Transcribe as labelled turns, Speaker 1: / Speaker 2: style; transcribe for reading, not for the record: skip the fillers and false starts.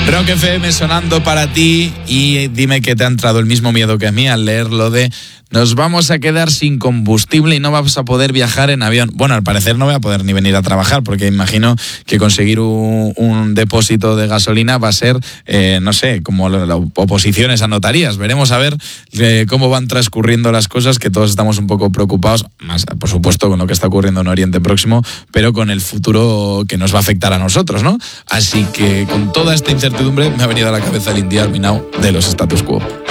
Speaker 1: Rock FM sonando para ti, y dime que te ha entrado el mismo miedo que a mí al leer lo de nos vamos a quedar sin combustible y no vamos a poder viajar en avión. Bueno, al parecer no voy a poder ni venir a trabajar, porque imagino que conseguir un depósito de gasolina va a ser, no sé, como oposiciones a notarías. Veremos a ver cómo van transcurriendo las cosas, que todos estamos un poco preocupados, más por supuesto con lo que está ocurriendo en Oriente Próximo, pero con el futuro que nos va a afectar a nosotros, ¿no? Así que con toda esta incertidumbre me ha venido a la cabeza el India Army Now de los Status Quo.